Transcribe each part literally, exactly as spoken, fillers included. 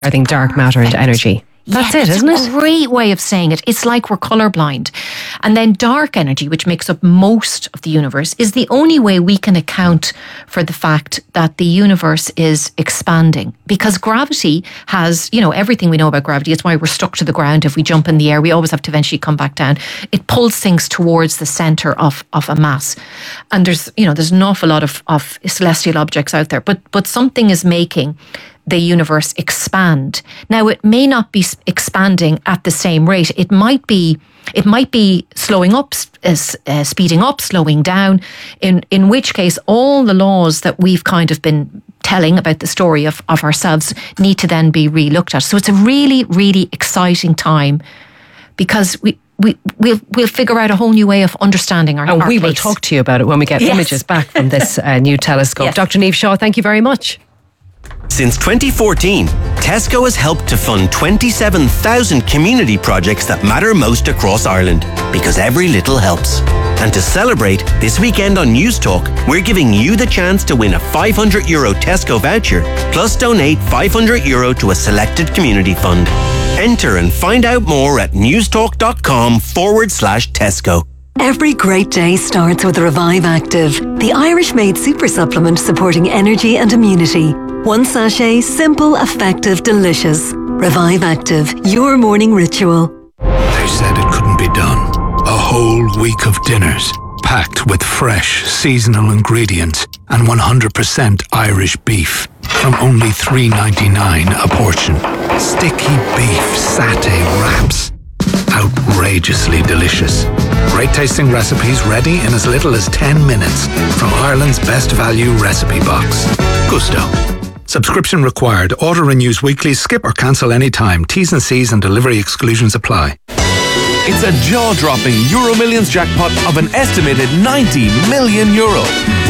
I think dark matter into energy. That's yeah, it, isn't it's it? a great way of saying it. It's like we're colourblind. And then dark energy, which makes up most of the universe, is the only way we can account for the fact that the universe is expanding. Because gravity has, you know, everything we know about gravity. It's why we're stuck to the ground. If we jump in the air, we always have to eventually come back down. It pulls things towards the centre of, of a mass. And there's, you know, there's an awful lot of, of celestial objects out there. But, but something is making the universe expand. Now, it may not be expanding at the same rate. It might be, it might be slowing up, uh, uh, speeding up, slowing down. In in which case, all the laws that we've kind of been telling about the story of, of ourselves need to then be re-looked at. So it's a really, really exciting time because we. We, we'll, we'll figure out a whole new way of understanding our, and our we place. will talk to you about it when we get yes. images back from this uh, new telescope. Yes. Doctor Niamh Shaw, thank you very much. Since twenty fourteen, Tesco has helped to fund twenty-seven thousand community projects that matter most across Ireland, because every little helps. And to celebrate, this weekend on News Talk, we're giving you the chance to win a five hundred euro Tesco voucher, plus donate five hundred euro to a selected community fund. Enter and find out more at newstalk.com forward slash Tesco. Every great day starts with Revive Active, the Irish-made super supplement supporting energy and immunity. One sachet, simple, effective, delicious. Revive Active, your morning ritual. They said it couldn't be done. A whole week of dinners, packed with fresh, seasonal ingredients and one hundred percent Irish beef from only three ninety-nine a portion. Sticky beef satay wraps. Outrageously delicious. Great tasting recipes ready in as little as ten minutes from Ireland's best value recipe box. Gusto. Subscription required. Auto renews weekly. Skip or cancel anytime. T's and C's and delivery exclusions apply. It's a jaw-dropping Euro Millions jackpot of an estimated ninety million euro.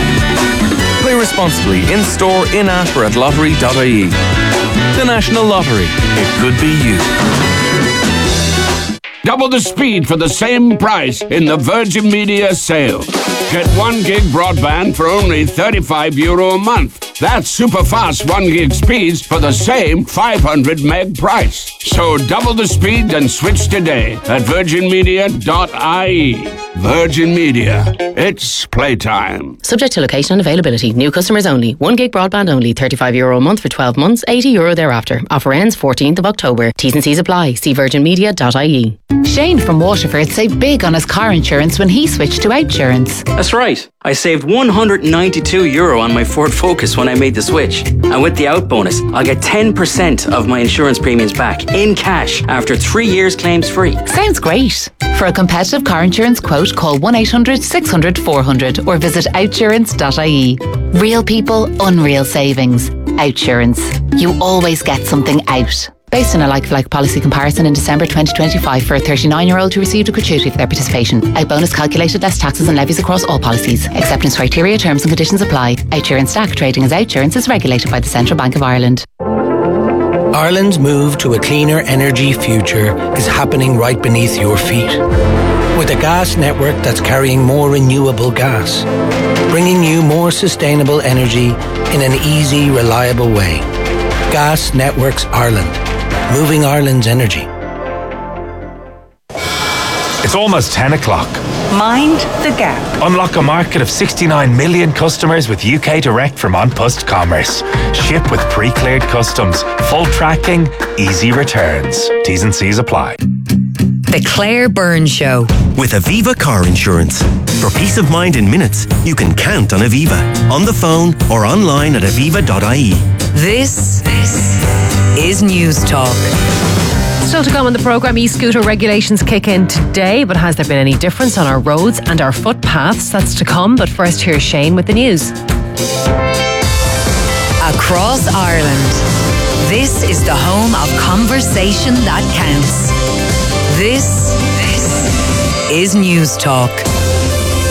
Play responsibly in-store, in-app or at lottery dot I E. The National Lottery. It could be you. Double the speed for the same price in the Virgin Media sale. Get one gig broadband for only thirty-five euro a month. That's super fast one gig speeds for the same five hundred meg price. So double the speed and switch today at virgin media dot I E. Virgin Media. It's playtime. Subject to location and availability. New customers only. one gig broadband only. thirty-five euro a month for twelve months. eighty euro thereafter. Offer ends fourteenth of October. T's and C's apply. See virgin media dot I E. Shane from Waterford saved big on his car insurance when he switched to Outsurance. That's right. I saved one hundred ninety-two euro on my Ford Focus when I made the switch. And with the out bonus, I'll get ten percent of my insurance premiums back in cash after three years claims free. Sounds great. For a competitive car insurance quote, call one eight hundred six hundred four hundred or visit outsurance dot I E. Real people, unreal savings. Outsurance. You always get something out. Based on a like-for-like policy comparison in December twenty twenty-five for a thirty-nine-year-old who received a gratuity for their participation. Out bonus calculated less taxes and levies across all policies. Acceptance criteria, terms and conditions apply. Outsurance Stack trading as Outsurance is regulated by the Central Bank of Ireland. Ireland's move to a cleaner energy future is happening right beneath your feet. With a gas network that's carrying more renewable gas, bringing you more sustainable energy in an easy, reliable way. Gas Networks Ireland. Moving Ireland's energy. It's almost ten o'clock. Mind the gap. Unlock a market of sixty-nine million customers with U K Direct from An Post Commerce. Ship with pre-cleared customs, full tracking, easy returns. T's and C's apply. The Claire Byrne Show. With Aviva Car Insurance. For peace of mind in minutes, you can count on Aviva. On the phone or online at aviva dot I E. This, this is News Talk. Still to come on the programme, e-scooter regulations kick in today, but has there been any difference on our roads and our footpaths? That's to come, but first here's Shane with the news. Across Ireland, this is the home of conversation that counts. This, this is News Talk.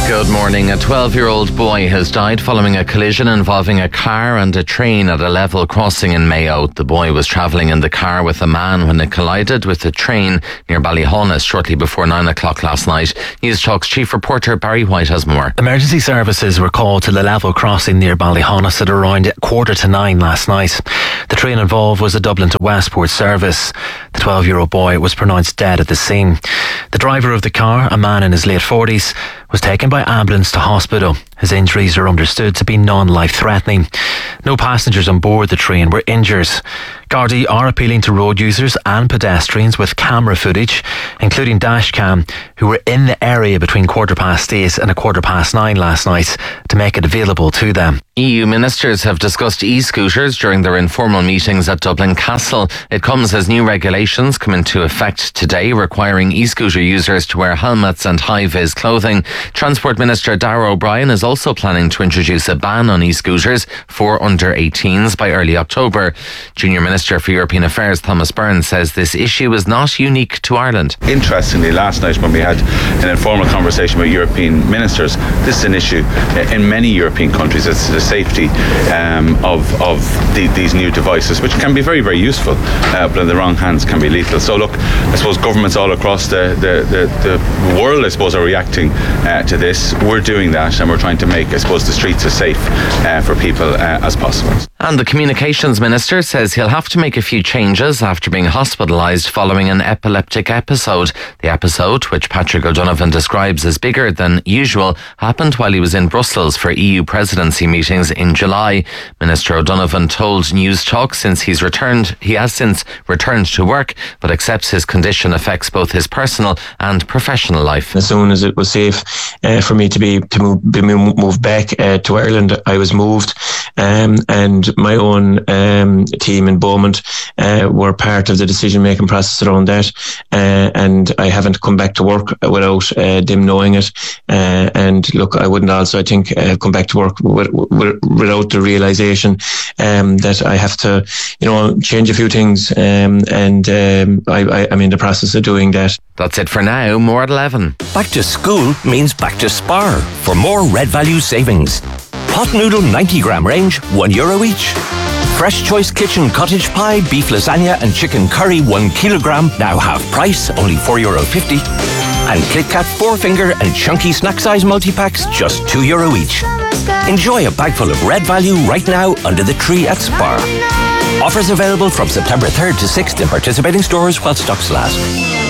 Good morning. A twelve-year-old boy has died following a collision involving a car and a train at a level crossing in Mayo. The boy was travelling in the car with a man when it collided with a train near Ballyhonus shortly before nine o'clock last night. News Talk's chief reporter Barry White has more. Emergency services were called to the level crossing near Ballyhonus at around quarter to nine last night. The train involved was a Dublin to Westport service. The twelve-year-old boy was pronounced dead at the scene. The driver of the car, a man in his late forties, was taken by ambulance to hospital. His injuries are understood to be non-life-threatening. No passengers on board the train were injured. Gardaí are appealing to road users and pedestrians with camera footage, including dashcam, who were in the area between quarter past eight and a quarter past nine last night, to make it available to them. E U ministers have discussed e-scooters during their informal meetings at Dublin Castle. It comes as new regulations come into effect today, requiring e-scooter users to wear helmets and high-vis clothing. Transport Minister Darragh O'Brien is also planning to introduce a ban on e-scooters for under eighteens by early October. Junior Minister for European Affairs Thomas Byrne says this issue is not unique to Ireland. Interestingly, last night when we had an informal conversation with European ministers, this is an issue in many European countries. It's the safety um, of, of the, these new devices, which can be very, very useful, uh, but in the wrong hands can be lethal. So look, I suppose governments all across the, the, the, the world, I suppose, are reacting uh, to this. We're doing that, and we're trying to make, I suppose, the streets as safe uh, for people uh, as possible. And the Communications Minister says he'll have to make a few changes after being hospitalised following an epileptic episode. The episode, which Patrick O'Donovan describes as bigger than usual, happened while he was in Brussels for E U presidency meetings in July. Minister O'Donovan told News Talk since he's returned, he has since returned to work, but accepts his condition affects both his personal and professional life. As soon as it was safe uh, for me to be to move, be moved back uh, to Ireland, I was moved, um, and my own um, team in Beaumont uh, were part of the decision-making process around that, uh, and I haven't come back to work without uh, them knowing it. Uh, and look, I wouldn't also, I think, uh, come back to work with, with, without the realisation um, that I have to, you know, change a few things, um, and um, I, I, I'm in the process of doing that. That's it for now. More at eleven. Back to school means back to Spar for more Red Value savings. Pot noodle ninety gram range, one euro each. Fresh Choice Kitchen cottage pie, beef lasagna and chicken curry, one kilogram, now half price, only four euro fifty. And Kit Kat four finger and chunky snack size multi-packs, just two euro each. Enjoy a bag full of Red Value right now under the tree at Spar. Offers available from September third to sixth in participating stores while stocks last.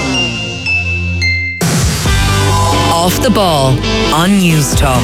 Off the Ball on News Talk.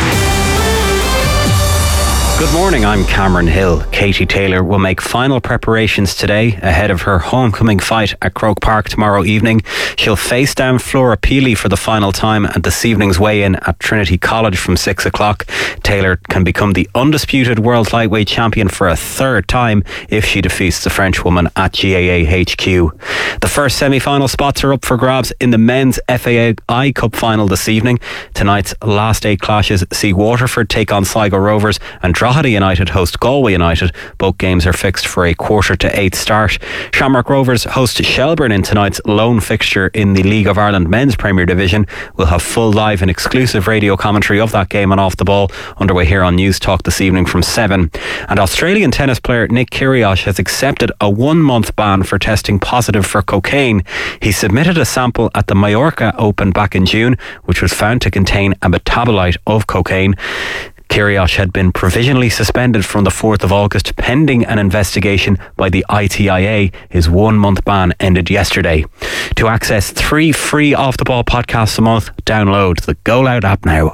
Good morning, I'm Cameron Hill. Katie Taylor will make final preparations today ahead of her homecoming fight at Croke Park tomorrow evening. She'll face down Flora Peely for the final time at this evening's weigh-in at Trinity College from six o'clock. Taylor can become the undisputed world lightweight champion for a third time if she defeats the French woman at G A A H Q. The first semi-final spots are up for grabs in the men's F A I Cup final this evening. Tonight's last eight clashes see Waterford take on Sligo Rovers and Drogheda United host Galway United. Both games are fixed for a quarter to eight start. Shamrock Rovers host Shelbourne in tonight's lone fixture in the League of Ireland Men's Premier Division. We'll have full live and exclusive radio commentary of that game and Off the Ball underway here on News Talk this evening from seven. And Australian tennis player Nick Kyrgios has accepted a one-month ban for testing positive for cocaine. He submitted a sample at the Mallorca Open back in June, which was found to contain a metabolite of cocaine. Kyrgios had been provisionally suspended from the fourth of August pending an investigation by the I T I A. His one-month ban ended yesterday. To access three free Off the Ball podcasts a month, download the Go Loud app now.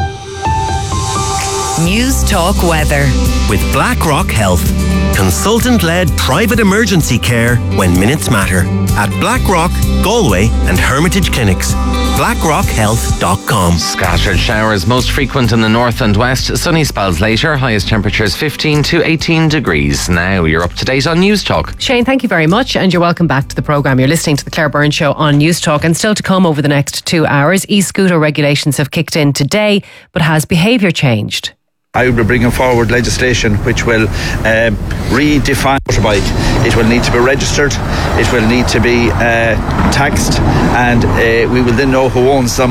News Talk Weather. With BlackRock Health. Consultant-led private emergency care when minutes matter. At BlackRock, Galway and Hermitage Clinics. blackrock health dot com. Scattered showers most frequent in the north and west. Sunny spells later. Highest temperatures fifteen to eighteen degrees. Now you're up to date on News Talk. Shane, thank you very much, and you're welcome back to the programme. You're listening to the Claire Byrne Show on News Talk, and still to come over the next two hours. E-scooter regulations have kicked in today, but has behaviour changed? I will be bringing forward legislation which will um, redefine motorbike. It will need to be registered, it will need to be uh, taxed, and uh, we will then know who owns them,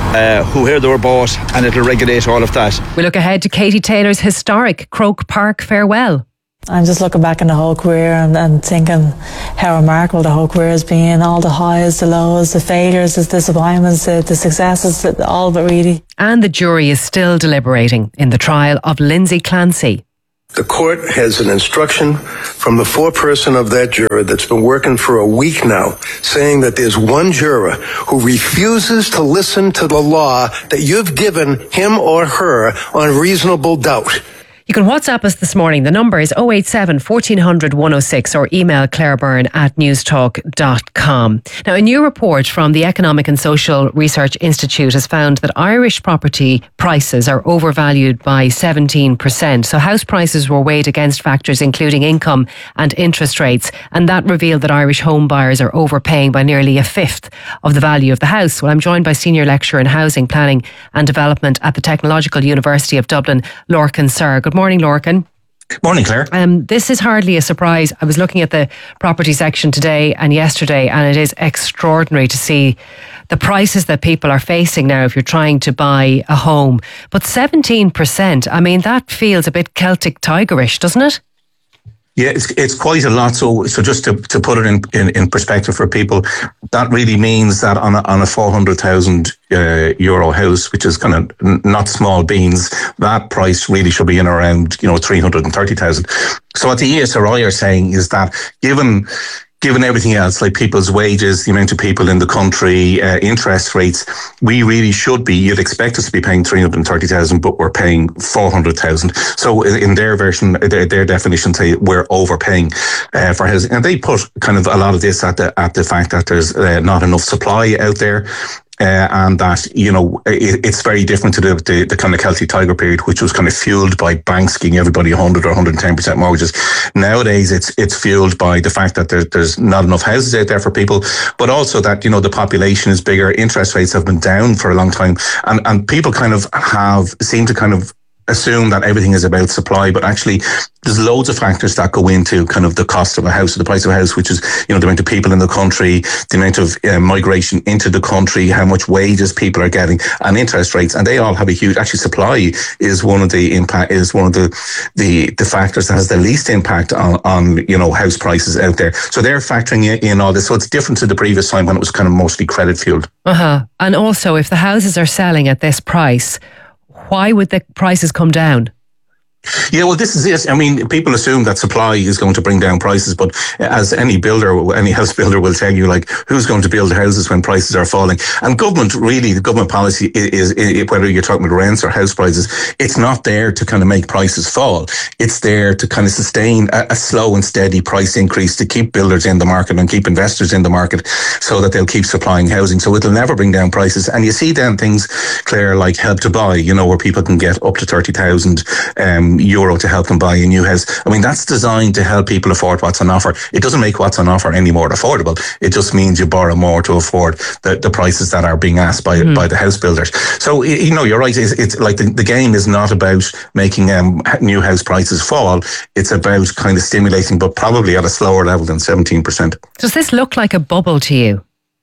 uh, where they were bought, and it'll regulate all of that. We look ahead to Katie Taylor's historic Croke Park farewell. I'm just looking back on the whole career and, and thinking how remarkable the whole career has been. All the highs, the lows, the failures, the disappointments, the, the successes, all of it really. And the jury is still deliberating in the trial of Lindsay Clancy. The court has an instruction from the foreperson of that juror that's been working for a week now, saying that there's one juror who refuses to listen to the law that you've given him or her on reasonable doubt. You can WhatsApp us this morning. The number is oh eight seven, fourteen hundred, one oh six or email claire byrne at newstalk dot com. Now, a new report from the Economic and Social Research Institute has found that Irish property prices are overvalued by seventeen percent. So house prices were weighed against factors including income and interest rates, and that revealed that Irish home buyers are overpaying by nearly a fifth of the value of the house. Well, I'm joined by Senior Lecturer in Housing, Planning and Development at the Technological University of Dublin, Lorcan Sir. Good morning, Lorcan. Morning, Claire. Um, this is hardly a surprise. I was looking at the property section today and yesterday, and it is extraordinary to see the prices that people are facing now if you're trying to buy a home. But seventeen percent, I mean, that feels a bit Celtic Tigerish, doesn't it? Yeah, it's it's quite a lot. So so just to, to put it in, in, in perspective for people, that really means that on a, on a four hundred thousand uh, euro house, which is kind of n- not small beans, that price really should be in around, you know, three hundred thirty thousand. So what the E S R I are saying is that given Given everything else, like people's wages, the amount of people in the country, uh, interest rates, we really should be, you'd expect us to be paying three hundred thirty thousand, but we're paying four hundred thousand. So in their version, their, their definition say we're overpaying uh, for housing. And they put kind of a lot of this at the, at the fact that there's uh, not enough supply out there. Uh, and that, you know, it, it's very different to the, the, the kind of Celtic Tiger period, which was kind of fueled by banks giving everybody one hundred or one hundred ten percent mortgages. Nowadays, it's it's fueled by the fact that there, there's not enough houses out there for people, but also that, you know, the population is bigger, interest rates have been down for a long time, and, and people kind of have, seem to kind of assume that everything is about supply, but actually there's loads of factors that go into kind of the cost of a house, the price of a house, which is, you know, the amount of people in the country, the amount of uh, migration into the country, how much wages people are getting, and interest rates, and they all have a huge, actually supply is one of the impact, is one of the, the, the factors that has the least impact on, on, you know, house prices out there. So they're factoring in, in all this. So it's different to the previous time when it was kind of mostly credit fueled. Uh-huh. And also, if the houses are selling at this price, why would the prices come down? Yeah, well, this is it. I mean, people assume that supply is going to bring down prices, but as any builder, any house builder will tell you, like, who's going to build houses when prices are falling? And government, really, the government policy is, is, whether you're talking about rents or house prices, it's not there to kind of make prices fall. It's there to kind of sustain a, a slow and steady price increase to keep builders in the market and keep investors in the market so that they'll keep supplying housing. So it'll never bring down prices. And you see then things, Claire, like Help to Buy, you know, where people can get up to thirty thousand um, euro to help them buy a new house. I mean, that's designed to help people afford what's on offer. It doesn't make what's on offer any more affordable. It just means you borrow more to afford the, the prices that are being asked by mm. by the house builders. So, you know, you're right. It's, it's like the, the game is not about making um, new house prices fall. It's about kind of stimulating, but probably at a slower level than seventeen percent. Does this look like a bubble to you?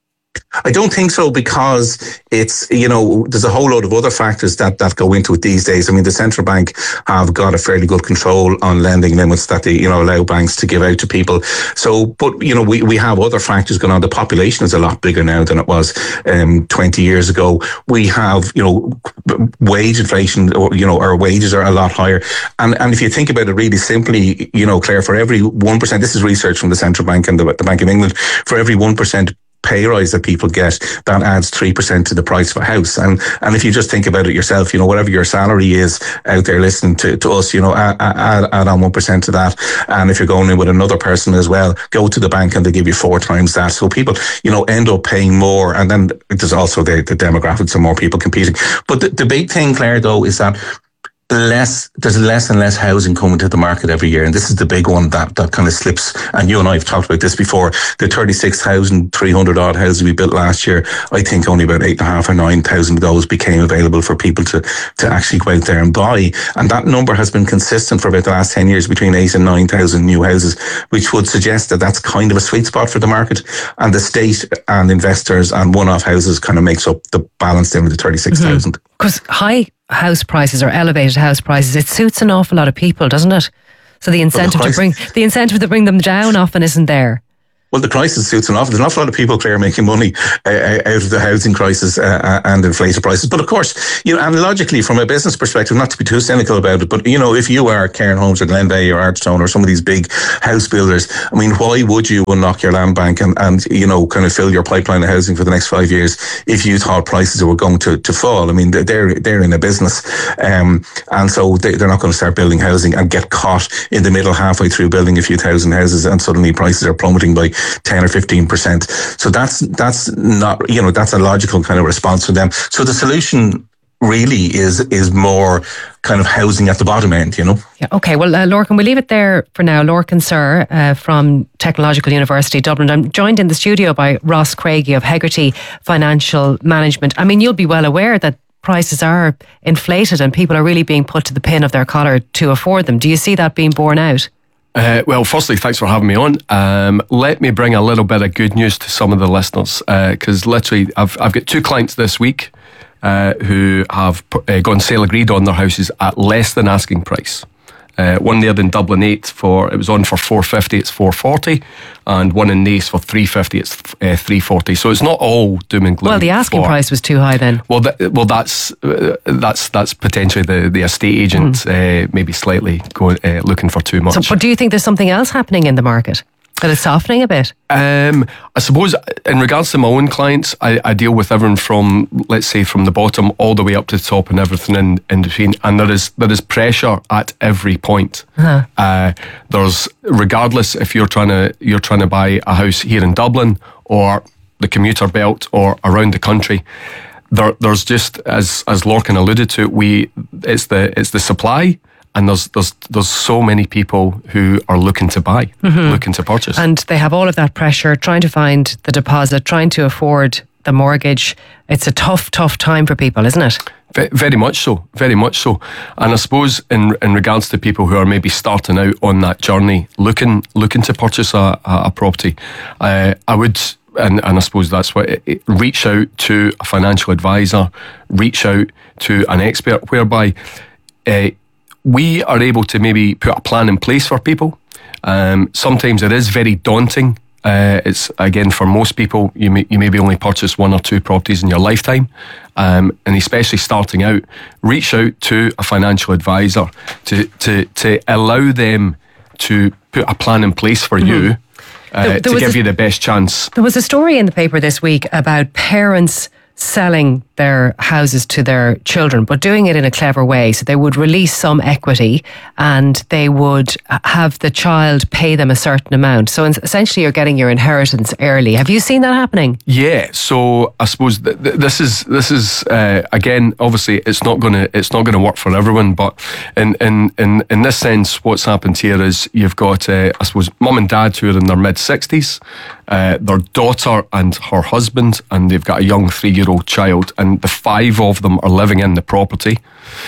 I don't think so, because it's, you know, there's a whole load of other factors that, that go into it these days. I mean, the central bank have got a fairly good control on lending limits that they, you know, allow banks to give out to people. So, but, you know, we, we have other factors going on. The population is a lot bigger now than it was um, twenty years ago. We have, you know, wage inflation, or, you know, our wages are a lot higher. And, and if you think about it really simply, you know, Claire, for every one percent, this is research from the central bank and the, the Bank of England, for every one percent pay rise that people get, that adds three percent to the price of a house. And and if you just think about it yourself, you know, whatever your salary is out there listening to, to us, you know, add, add, add on one percent to that. And if you're going in with another person as well, go to the bank and they give you four times that. So people, you know, end up paying more. And then there's also the, the demographics of more people competing. But the, the big thing, Claire, though, is that less there's less and less housing coming to the market every year, and this is the big one that that kind of slips. And you and I have talked about this before. The thirty-six thousand three hundred odd houses we built last year, I think only about eight and a half or nine thousand of those became available for people to to actually go out there and buy. And that number has been consistent for about the last ten years, between eight and nine thousand new houses, which would suggest that that's kind of a sweet spot for the market. And the state and investors and one-off houses kind of makes up the balance there with the thirty-six thousand. Because mm-hmm. high house prices or elevated house prices, it suits an awful lot of people, doesn't it? So the incentive well, the to bring the incentive to bring them down often isn't there. Well, the crisis suits an awful, there's an awful lot of people, Claire, making money uh, out of the housing crisis uh, and inflated prices. But of course, you know, and logically, from a business perspective, not to be too cynical about it, but, you know, if you are Cairn Homes or Glenveagh or Archstone or some of these big house builders, I mean, why would you unlock your land bank and, and you know, kind of fill your pipeline of housing for the next five years if you thought prices were going to, to fall? I mean, they're, they're in a business. Um, and so they, they're not going to start building housing and get caught in the middle halfway through building a few thousand houses and suddenly prices are plummeting by ten or fifteen percent. So that's that's not, you know, that's a logical kind of response from them. So the solution really is is more kind of housing at the bottom end, you know. Yeah, okay, well, uh, Lorcan, we'll leave it there for now. Lorcan Sir uh, from Technological University Dublin. I'm joined in the studio by Ross Craigie of Hegarty Financial Management. I mean, you'll be well aware that prices are inflated and people are really being put to the pin of their collar to afford them. Do you see that being borne out? Uh, well, firstly, thanks for having me on. Um, let me bring a little bit of good news to some of the listeners, because uh, literally I've I've got two clients this week uh, who have uh, gone sale agreed on their houses at less than asking price. Uh, one there in Dublin eight for it was on for four fifty, it's four forty, and one in Naas for three fifty, it's uh, three forty. So it's not all doom and gloom. Well, the asking for, price was too high then. Well, that, well, that's uh, that's that's potentially the, the estate agent mm. uh, maybe slightly going uh, looking for too much. So, but do you think there's something else happening in the market? That it's softening a bit? Um, I suppose in regards to my own clients, I, I deal with everyone from, let's say, from the bottom all the way up to the top and everything in, in between. And there is there is pressure at every point. Uh-huh. Uh, there's, regardless if you're trying to you're trying to buy a house here in Dublin or the commuter belt or around the country, there there's just, as as Lorcan alluded to, we it's the it's the supply. And there's there's there's so many people who are looking to buy, mm-hmm. looking to purchase. And they have all of that pressure, trying to find the deposit, trying to afford the mortgage. It's a tough, tough time for people, isn't it? V- very much so, very much so. And I suppose in in regards to people who are maybe starting out on that journey, looking looking to purchase a, a, a property, uh, I would... And, and I suppose that's what it, it, reach out to a financial advisor, reach out to an expert, whereby... Uh, we are able to maybe put a plan in place for people. Um, sometimes it is very daunting. Uh, it's, again, for most people, you may, you maybe only purchase one or two properties in your lifetime. Um, and especially starting out, reach out to a financial advisor to, to, to allow them to put a plan in place for mm-hmm. you uh, there, there to give a, you the best chance. There was a story in the paper this week about parents selling their houses to their children, but doing it in a clever way. So they would release some equity and they would have the child pay them a certain amount. So essentially you're getting your inheritance early. Have you seen that happening? Yeah. So I suppose th- th- this is, this is uh, again, obviously it's not going to, it's not going to work for everyone, but in, in, in, in this sense, what's happened here is you've got, uh, I suppose, mum and dad who are in their mid sixties, uh, their daughter and her husband, and they've got a young three-year-old child, and the five of them are living in the property.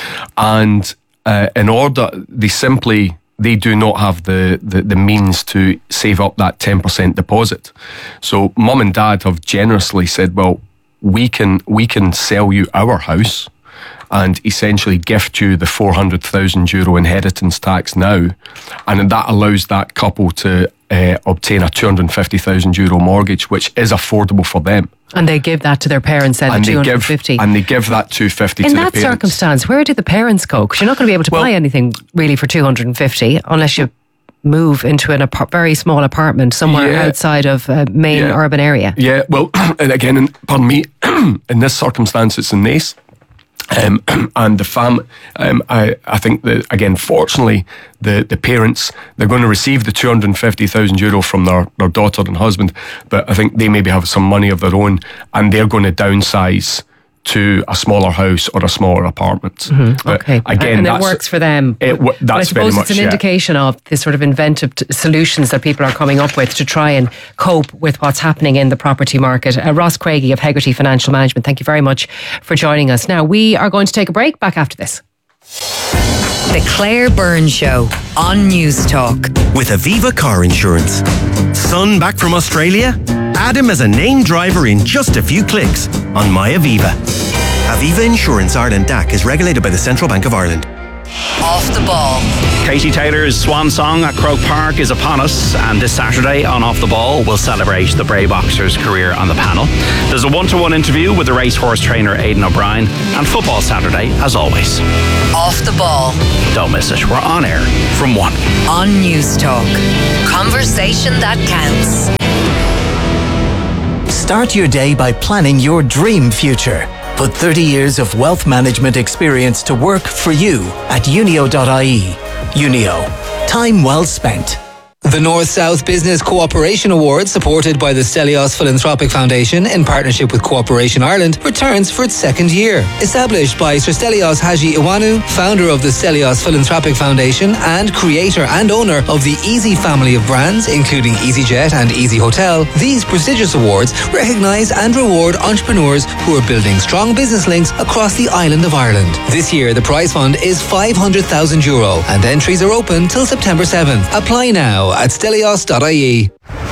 And uh, in order, they simply, they do not have the, the, the means to save up that ten percent deposit. So mum and dad have generously said, well, we can we can sell you our house and essentially gift you the four hundred thousand euro inheritance tax now. And that allows that couple to uh, obtain a two hundred fifty thousand euro mortgage, which is affordable for them. And they give that to their parents at two hundred fifty. And they give that two hundred fifty to the parents. In that circumstance, where do the parents go? Because you're not going to be able to well, buy anything really for two hundred fifty unless you move into a ap- very small apartment somewhere yeah, outside of a main yeah, urban area. Yeah, well, and again, in, pardon me, in this circumstance, it's in Naas. Um, and the fam, um, I, I think that, again, fortunately, the, the parents, they're going to receive the two hundred fifty thousand euro from their, their daughter and husband, but I think they maybe have some money of their own and they're going to downsize to a smaller house or a smaller apartment. Mm-hmm. Okay, again, and it works for them. It, that's but I suppose very it's an much, indication yeah. of the sort of inventive t- solutions that people are coming up with to try and cope with what's happening in the property market. Uh, Ross Craigie of Hegarty Financial Management, thank you very much for joining us. Now, we are going to take a break. Back after this. The Claire Byrne Show on News Talk. With Aviva Car Insurance. Son back from Australia? Add him as a named driver in just a few clicks on My Aviva. Aviva Insurance Ireland D A C is regulated by the Central Bank of Ireland. Off the ball. Katie Taylor's swan song at Croke Park is upon us, and this Saturday on Off the Ball we'll celebrate the Bray boxer's career on the panel. There's a one-to-one interview with the racehorse trainer Aidan O'Brien, and football Saturday as always. Off the ball. Don't miss it. We're on air from one. On News Talk. Conversation that counts. Start your day by planning your dream future. Put thirty years of wealth management experience to work for you at unio dot I E. Unio. Time well spent. The North-South Business Cooperation Award, supported by the Stelios Philanthropic Foundation in partnership with Cooperation Ireland, returns for its second year. Established by Sir Stelios Haji Iwanu, founder of the Stelios Philanthropic Foundation and creator and owner of the Easy family of brands, including EasyJet and Easy Hotel, these prestigious awards recognise and reward entrepreneurs who are building strong business links across the island of Ireland. This year, the prize fund is five hundred thousand euro and entries are open till September seventh. Apply now at stelios dot I E.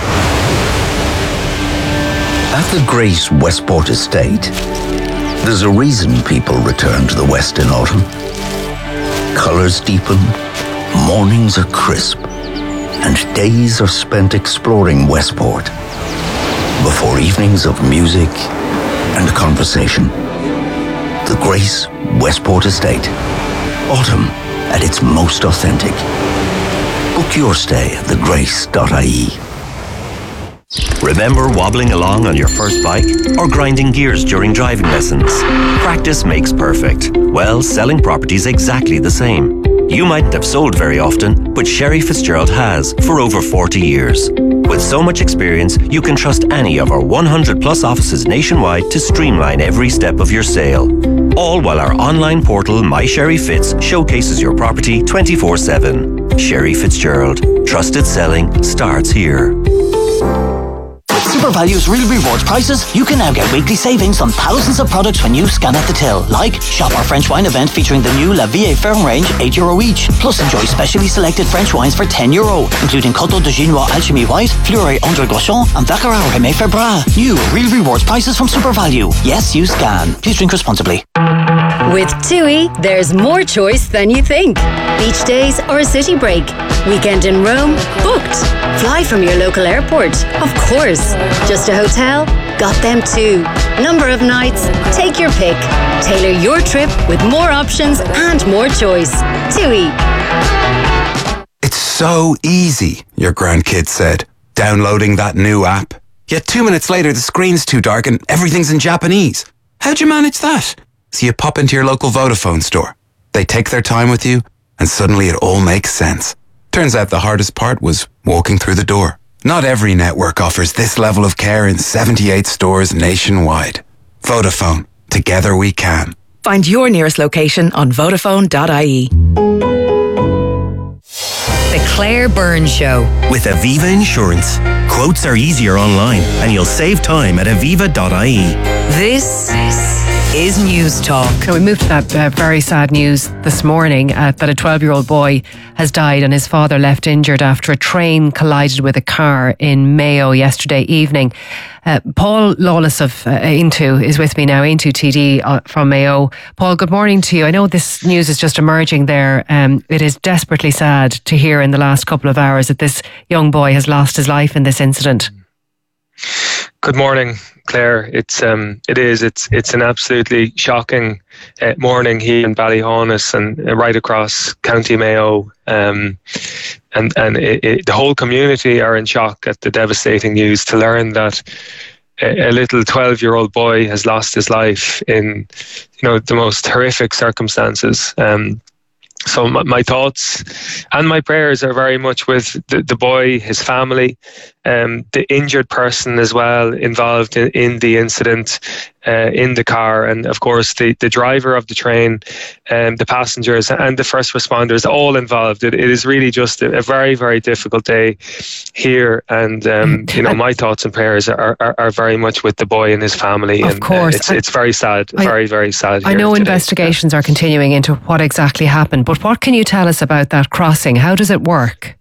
At the great Westport Estate, there's a reason people return to the West in autumn. Colours deepen, mornings are crisp, and days are spent exploring Westport before evenings of music and conversation. The great Westport Estate. Autumn at its most authentic. Book your stay at the grace dot I E. Remember wobbling along on your first bike or grinding gears during driving lessons? Practice makes perfect. Well, selling property's exactly the same. You mightn't have sold very often, but Sherry Fitzgerald has for over forty years. With so much experience, you can trust any of our one hundred plus offices nationwide to streamline every step of your sale. All while our online portal, My Sherry Fitz, showcases your property twenty-four seven. Sherry Fitzgerald. Trusted selling starts here. Super Value's Real Rewards prices, you can now get weekly savings on thousands of products when you scan at the till. Like, shop our French wine event featuring the new La Vie Ferme range, eight euro each. Plus enjoy specially selected French wines for ten euro, including Coteau de Ginois Alchimie White, Fleury Andre Gauchon, and Baccarat Rémy Ferbras. New Real Rewards prices from Super Value. Yes, you scan. Please drink responsibly. With TUI, there's more choice than you think. Beach days or a city break. Weekend in Rome? Booked. Fly from your local airport? Of course. Just a hotel? Got them too. Number of nights? Take your pick. Tailor your trip with more options and more choice. TUI. It's so easy, your grandkid said, downloading that new app. Yet two minutes later, the screen's too dark and everything's in Japanese. How'd you manage that? So you pop into your local Vodafone store. They take their time with you, and suddenly it all makes sense. Turns out the hardest part was walking through the door. Not every network offers this level of care in seventy-eight stores nationwide. Vodafone. Together we can. Find your nearest location on vodafone dot I E. The Claire Byrne Show. With Aviva Insurance. Quotes are easier online and you'll save time at aviva dot I E. This is News Talk. Now we moved to that uh, very sad news this morning uh, that a twelve-year-old boy has died and his father left injured after a train collided with a car in Mayo yesterday evening. Uh, Paul Lawless of uh, Intu is with me now, Intu T D uh, from Mayo. Paul, good morning to you. I know this news is just emerging there. Um, it is desperately sad to hear in the last couple of hours that this young boy has lost his life in this incident. Good morning, Claire. It's um, it is. It's it's an absolutely shocking uh, morning here in Ballyhonus and uh, right across County Mayo, um, and and it, it, the whole community are in shock at the devastating news to learn that a, a little twelve-year-old boy has lost his life in, you know, the most horrific circumstances. Um, So my, my thoughts and my prayers are very much with the, the boy, his family, um, the injured person as well involved in, in the incident, uh, in the car, and of course the, the driver of the train, um, the passengers and the first responders all involved. It, it is really just a, a very, very difficult day here, and um, you know, my thoughts and prayers are, are, are very much with the boy and his family. Of and, course. uh, it's, it's very sad, I, very, very sad. I here know today. investigations are continuing into what exactly happened, but what can you tell us about that crossing? How does it work?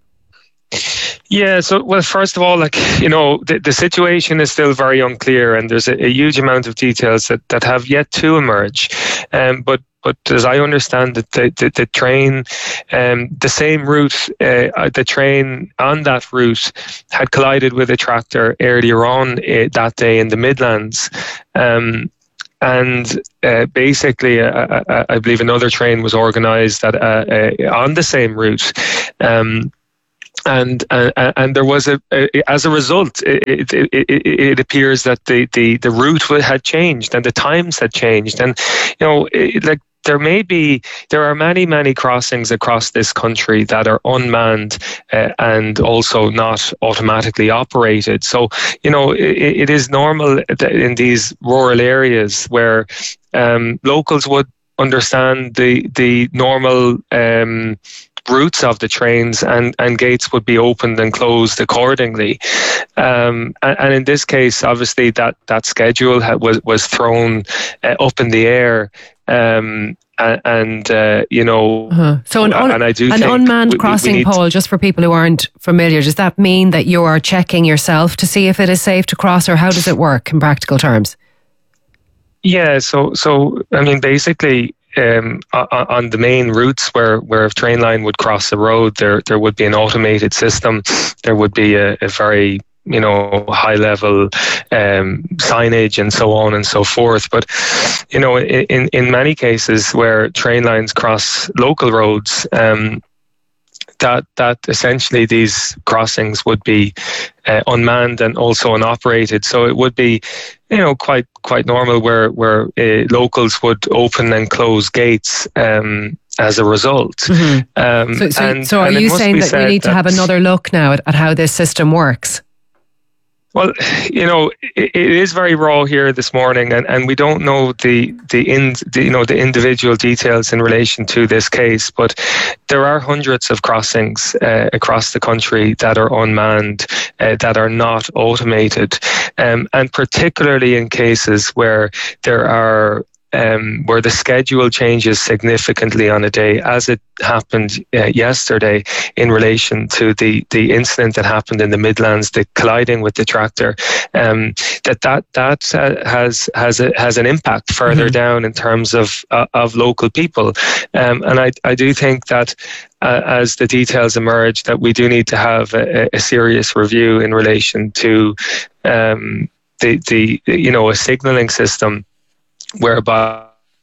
Yeah, so, well, first of all, like, you know, the, the situation is still very unclear, and there's a, a huge amount of details that, that have yet to emerge. Um, but But as I understand it, the, the, the train, um, the same route, uh, the train on that route had collided with a tractor earlier on uh, that day in the Midlands. Um, And uh, basically, uh, uh, I believe another train was organised that uh, uh, on the same route. Um, And uh, and there was a, a as a result, it, it, it, it appears that the, the, the route had changed and the times had changed. And you know, it, like there may be, there are many many crossings across this country that are unmanned uh, and also not automatically operated. So you know, it, it is normal in these rural areas where um, locals would understand the the normal Um, routes of the trains, and, and gates would be opened and closed accordingly. Um, and, and in this case, obviously, that, that schedule had, was, was thrown uh, up in the air. Um, and, and uh, you know, uh-huh. so an, un- and I do an think unmanned we, crossing we pole, just for people who aren't familiar, does that mean that you are checking yourself to see if it is safe to cross, or how does it work in practical terms? Yeah, so, so I mean, basically, Um, on the main routes where, where a train line would cross the road, there there would be an automated system. There would be a, a very you know high level um, signage and so on and so forth. But you know, in in many cases where train lines cross local roads, um, that that essentially these crossings would be uh, unmanned and also unoperated. So it would be, you know, quite quite normal where where uh, locals would open and close gates um, as a result. Mm-hmm. Um, so, so, and, so are and you saying that we need to have another look now at, at how this system works? Well, you know, it, it is very raw here this morning, and, and we don't know the the, in, the you know the individual details in relation to this case. But there are hundreds of crossings uh, across the country that are unmanned, uh, that are not automated, um, and particularly in cases where there are. Um, where the schedule changes significantly on a day, as it happened uh, yesterday in relation to the, the incident that happened in the Midlands, the colliding with the tractor, um, that that that uh, has has a, has an impact further mm-hmm. down in terms of uh, of local people, um, and I I do think that. Uh, as the details emerge, that we do need to have a, a serious review in relation to um, the the you know a signalling system whereby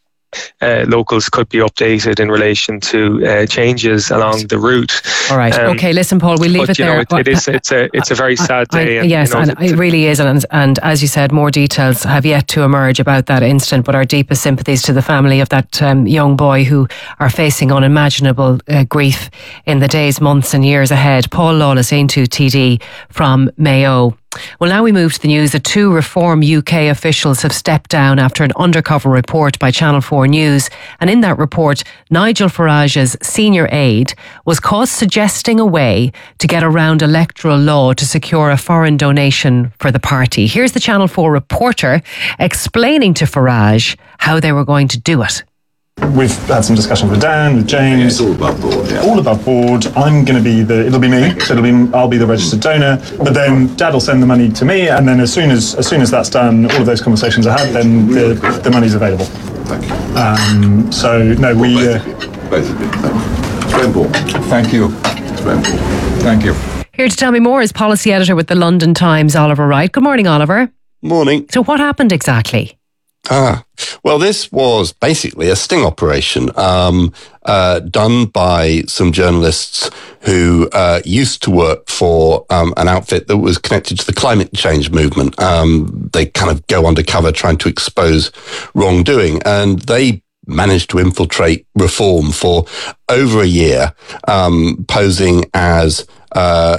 uh, locals could be updated in relation to uh, changes along the route. All right. Um, okay. Listen, Paul, we'll leave but, it you there. know, it, it is. It's a. It's a very sad I, day. I, and, yes, you know, and to, it really is. And, and as you said, more details have yet to emerge about that incident. But our deepest sympathies to the family of that um, young boy who are facing unimaginable uh, grief in the days, months, and years ahead. Paul Lawless, Aontú T D from Mayo. Well, now we move to the news that two Reform U K officials have stepped down after an undercover report by Channel four News. And in that report, Nigel Farage's senior aide was caught suggesting a way to get around electoral law to secure a foreign donation for the party. Here's the Channel four reporter explaining to Farage how they were going to do it. We've had some discussions with Dan, with James. Yeah, it's all above board, yeah. All above board. I'm going to be the, it'll be me, so it'll be, I'll be the registered donor, but then Dad will send the money to me, and then as soon as as soon as that's done, all of those conversations are had, then the, the money's available. Thank you. Um, so, no, we... Well, both, of you. both of you. Thank you. It's very important. Thank you. It's very important. Thank you. Here to tell me more is policy editor with the London Times, Oliver Wright. Good morning, Oliver. Morning. So what happened exactly? Ah, well, this was basically a sting operation um, uh, done by some journalists who uh, used to work for um, an outfit that was connected to the climate change movement. Um, they kind of go undercover trying to expose wrongdoing, and they managed to infiltrate Reform for over a year, um, posing as uh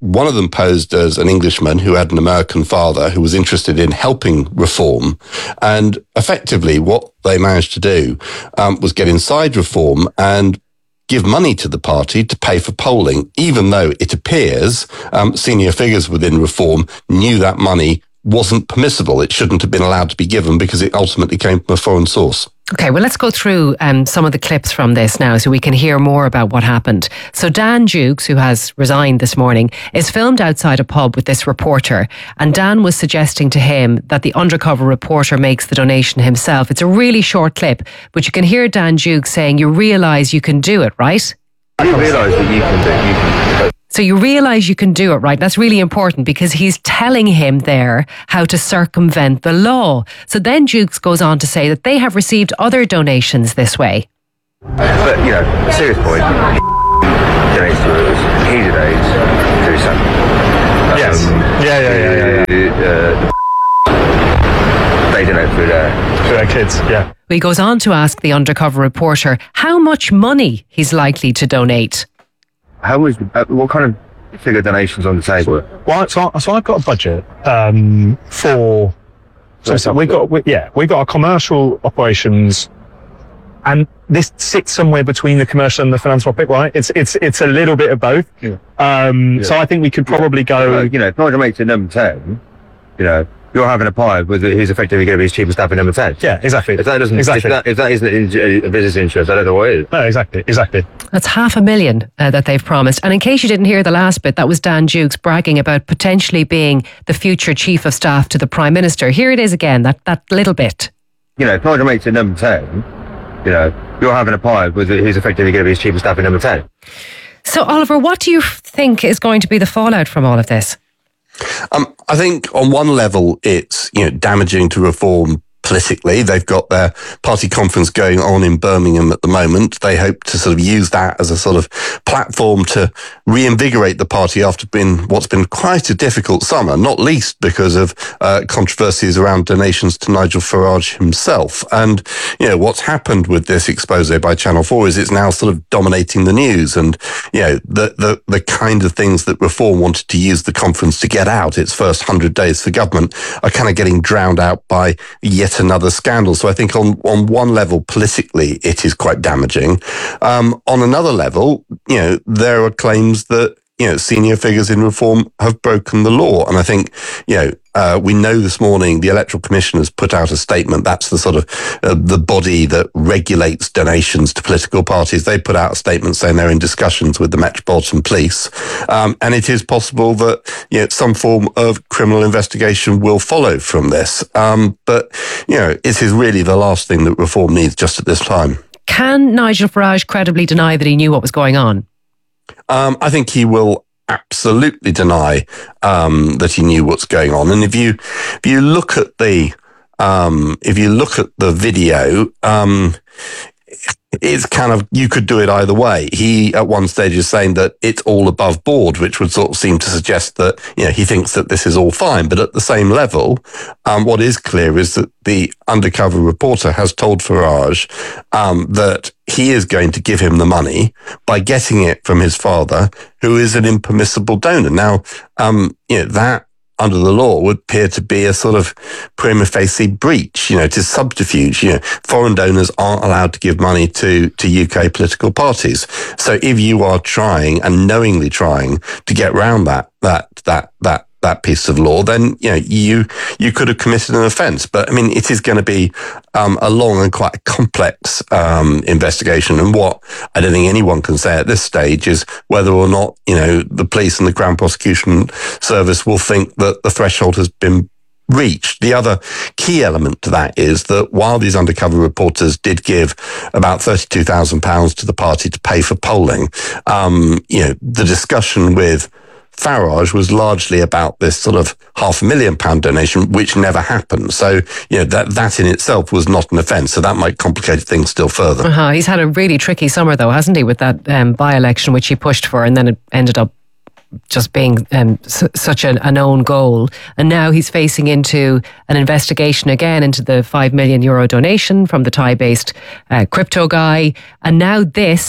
one of them posed as an Englishman who had an American father who was interested in helping reform. And effectively what they managed to do um, was get inside reform and give money to the party to pay for polling, even though it appears um, senior figures within reform knew that money wasn't permissible. It shouldn't have been allowed to be given because it ultimately came from a foreign source. Okay, well, let's go through um, some of the clips from this now so we can hear more about what happened. So Dan Dukes, who has resigned this morning, is filmed outside a pub with this reporter. And Dan was suggesting to him that the undercover reporter makes the donation himself. It's a really short clip, but you can hear Dan Dukes saying, you realise you can do it, right? You realise that you can do, you can do. So you realise you can do it, right? That's really important because he's telling him there how to circumvent the law. So then Dukes goes on to say that they have received other donations this way. But, you know, serious point. Donates to us. He donates to something. Yes. Um, yeah, yeah, yeah, yeah. yeah. Uh, they donate through their... Through their kids, yeah. He goes on to ask the undercover reporter how much money he's likely to donate. How is uh, what kind of figure donations on the table? Well, so, so I've got a budget um, for. So, so we've got we, yeah we've got our commercial operations, and this sits somewhere between the commercial and the philanthropic, right? It's it's it's a little bit of both. Yeah. Um, Yeah. So I think we could probably go. Well, you know, if Nigel makes it number ten, you know, you're having a pie with who's effectively going to be his chief of staff in number ten. Yeah, exactly. If that doesn't, exactly. if that, if that isn't in, a business interest, I don't know what is. No, exactly, exactly. That's half a million uh, that they've promised. And in case you didn't hear the last bit, that was Dan Dukes bragging about potentially being the future chief of staff to the Prime Minister. Here it is again, that, that little bit. You know, if Nigel makes it number ten, you know, you're having a pie with who's effectively going to be his chief of staff in number ten. So, Oliver, what do you think is going to be the fallout from all of this? Um, I think on one level, it's, you know, damaging to reform politically. They've got their party conference going on in Birmingham at the moment. They hope to sort of use that as a sort of platform to reinvigorate the party after been what's been quite a difficult summer, not least because of uh, controversies around donations to Nigel Farage himself. And, you know, what's happened with this expose by Channel four is it's now sort of dominating the news. And, you know, the, the, the kind of things that Reform wanted to use the conference to get out, its first hundred days for government, are kind of getting drowned out by yet another scandal. So I think on, on one level, politically, it is quite damaging. Um, on another level, you know, there are claims that, you know, senior figures in Reform have broken the law. And I think, you know, uh, we know this morning the Electoral Commission has put out a statement. That's the sort of uh, the body that regulates donations to political parties. They put out a statement saying they're in discussions with the Metropolitan Police. Um, and it is possible that, you know, some form of criminal investigation will follow from this. Um, but, you know, it is really the last thing that Reform needs just at this time. Can Nigel Farage credibly deny that he knew what was going on? Um, I think he will absolutely deny um, that he knew what's going on. And if you if you look at the um, if you look at the video, um, it's kind of, you could do it either way. He at one stage is saying that it's all above board, which would sort of seem to suggest that, you know, he thinks that this is all fine. But at the same level, um, what is clear is that the undercover reporter has told Farage um, that he is going to give him the money by getting it from his father, who is an impermissible donor. Now, um, you know, that under the law would appear to be a sort of prima facie breach. You know, it is subterfuge. You know, foreign donors aren't allowed to give money to, to U K political parties. So if you are trying and knowingly trying to get around that, that, that, that, that piece of law, then, you know, you, you could have committed an offence. But I mean, it is going to be, um, a long and quite complex, um, investigation. And what I don't think anyone can say at this stage is whether or not, you know, the police and the Crown Prosecution Service will think that the threshold has been reached. The other key element to that is that while these undercover reporters did give about thirty-two thousand pounds to the party to pay for polling, um, you know, the discussion with Farage was largely about this sort of half a million pound donation, which never happened. So, you know, that, that in itself was not an offence. So that might complicate things still further. Uh-huh. He's had a really tricky summer though, hasn't he, with that um, by-election which he pushed for, and then it ended up just being um, su- such an, an own goal. And now he's facing into an investigation again into the five million euro donation from the Thai-based uh, crypto guy. And now this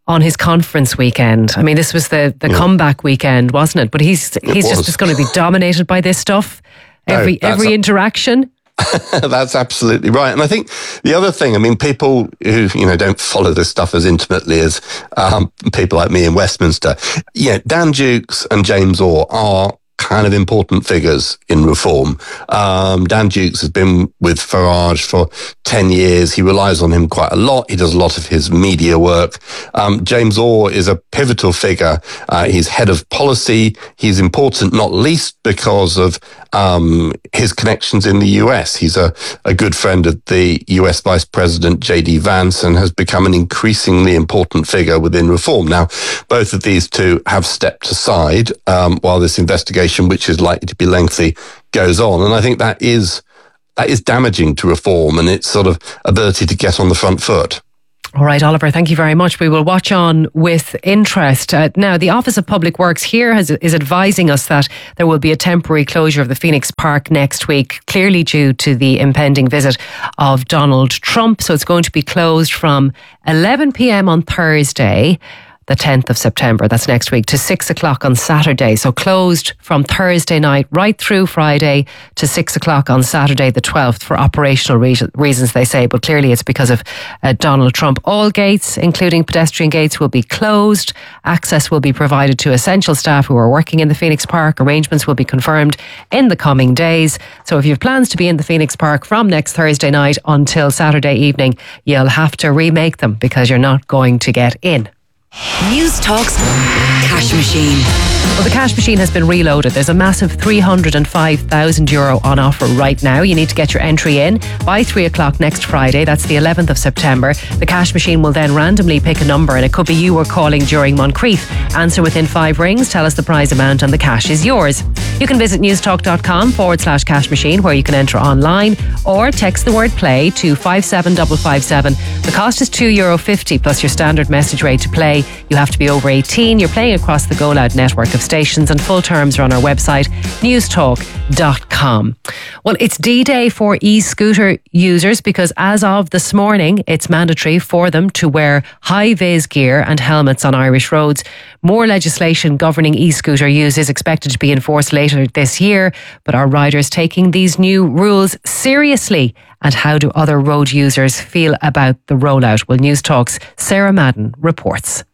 on his conference weekend. I mean, this was the, the yeah. comeback weekend, wasn't it? But he's he's just, just going to be dominated by this stuff. Every no, every a- interaction. That's absolutely right. And I think the other thing, I mean, people who, you know, don't follow this stuff as intimately as um, people like me in Westminster, yeah, Dan Dukes and James Orr are kind of important figures in reform. Um, Dan Dukes has been with Farage for ten years. He relies on him quite a lot. He does a lot of his media work. Um, James Orr is a pivotal figure. Uh, he's head of policy. He's important not least because of um, his connections in the U S. He's a, a good friend of the U S Vice President J D Vance and has become an increasingly important figure within reform. Now, both of these two have stepped aside um, while this investigation, which is likely to be lengthy, goes on. And I think that is that is damaging to reform and its sort of ability to get on the front foot. All right, Oliver, thank you very much. We will watch on with interest. Uh, now, the Office of Public Works here has, is advising us that there will be a temporary closure of the Phoenix Park next week, clearly due to the impending visit of Donald Trump. So it's going to be closed from eleven p.m. on Thursday, the tenth of September, that's next week, to six o'clock on Saturday. So closed from Thursday night right through Friday to six o'clock on Saturday the twelfth for operational re- reasons, they say. But clearly it's because of uh, Donald Trump. All gates, including pedestrian gates, will be closed. Access will be provided to essential staff who are working in the Phoenix Park. Arrangements will be confirmed in the coming days. So if you have plans to be in the Phoenix Park from next Thursday night until Saturday evening, you'll have to remake them because you're not going to get in. News Talk's Cash Machine. Well, the cash machine has been reloaded. There's a massive three hundred five thousand euro on offer right now. You need to get your entry in by three o'clock next Friday. That's the eleventh of September. The cash machine will then randomly pick a number, and it could be you were calling during Moncrief. Answer within five rings, tell us the prize amount, and the cash is yours. You can visit newstalk.com forward slash cash machine, where you can enter online, or text the word play to five seven five five seven. The cost is two euro fifty plus your standard message rate to play. You have to be over eighteen. You're playing across the Go Loud network of stations, and full terms are on our website, newstalk dot com. Well, it's D-Day for e-scooter users because as of this morning, it's mandatory for them to wear high-vis gear and helmets on Irish roads. More legislation governing e-scooter use is expected to be enforced later this year, but are riders taking these new rules seriously? And how do other road users feel about the rollout? Well, News Talk's Sarah Madden reports.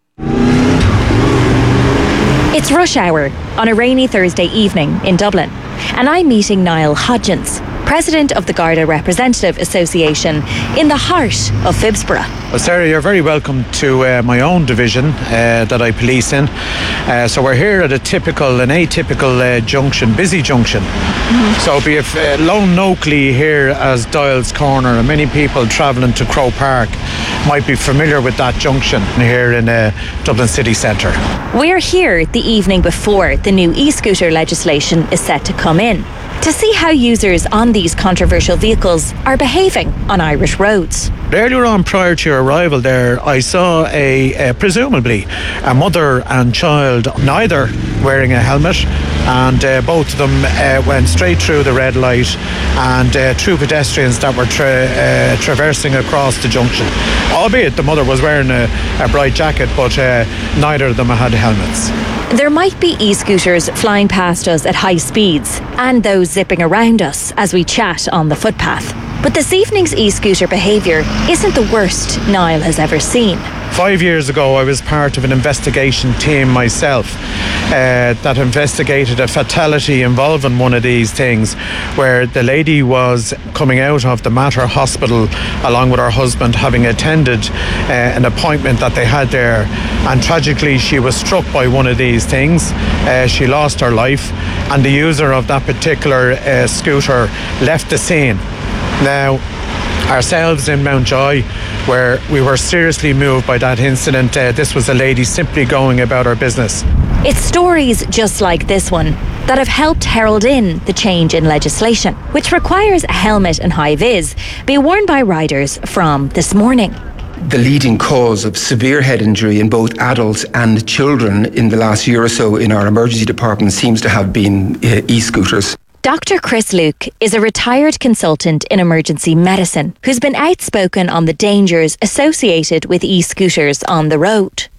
It's rush hour on a rainy Thursday evening in Dublin, and I'm meeting Niall Hodgins, President of the Garda Representative Association, in the heart of Phibsborough. Well, Sarah, you're very welcome to uh, my own division uh, that I police in. Uh, so we're here at a typical, an atypical uh, junction, busy junction. Mm-hmm. So be it uh, Lone Oakley here as Dials Corner, and many people travelling to Croke Park might be familiar with that junction here in uh, Dublin city centre. We're here the evening before the new e-scooter legislation is set to come in, to see how users on these controversial vehicles are behaving on Irish roads. Earlier on, prior to your arrival there, I saw a, a presumably a mother and child, neither wearing a helmet, and uh, both of them uh, went straight through the red light and uh, through pedestrians that were tra- uh, traversing across the junction. Albeit the mother was wearing a, a bright jacket, but uh, neither of them had helmets. There might be e-scooters flying past us at high speeds and those zipping around us as we chat on the footpath. But this evening's e-scooter behaviour isn't the worst Niall has ever seen. Five years ago, I was part of an investigation team myself uh, that investigated a fatality involving one of these things, where the lady was coming out of the Mater Hospital along with her husband, having attended uh, an appointment that they had there, and tragically she was struck by one of these things. Uh, she lost her life, and the user of that particular uh, scooter left the scene. Now, ourselves in Mountjoy, where we were seriously moved by that incident, uh, this was a lady simply going about her business. It's stories just like this one that have helped herald in the change in legislation, which requires a helmet and high vis be worn by riders from this morning. The leading cause of severe head injury in both adults and children in the last year or so in our emergency department seems to have been uh, e-scooters. Doctor Chris Luke is a retired consultant in emergency medicine who's been outspoken on the dangers associated with e-scooters on the road.